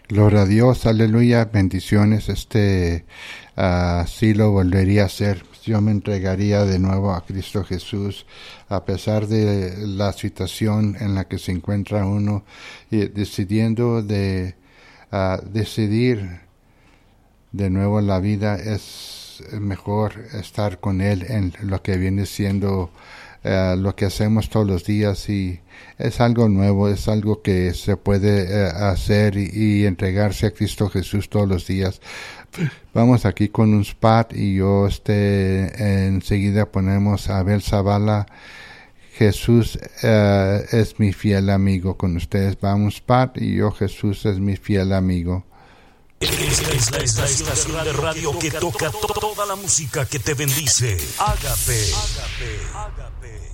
Gloria a Dios, aleluya, bendiciones. Sí lo volvería a hacer. Yo me entregaría de nuevo a Cristo Jesús, a pesar de la situación en la que se encuentra uno, y decidiendo de decidir de nuevo la vida. Es mejor estar con Él en lo que viene siendo lo que hacemos todos los días, y es algo nuevo, es algo que se puede hacer y entregarse a Cristo Jesús todos los días. Vamos aquí con un spot y yo enseguida ponemos a Abel Zavala. Jesús es mi fiel amigo. Con ustedes vamos spot y yo, Jesús es mi fiel amigo. Esta es la estación de radio que toca toda la música que te bendice. Ágape.